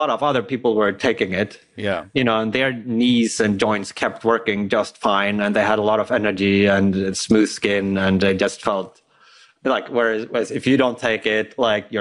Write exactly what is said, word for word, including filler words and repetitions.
a lot of other people were taking it. Yeah. You know, and their knees and joints kept working just fine, and they had a lot of energy and smooth skin, and they just felt like, whereas, whereas if you don't take it, like, your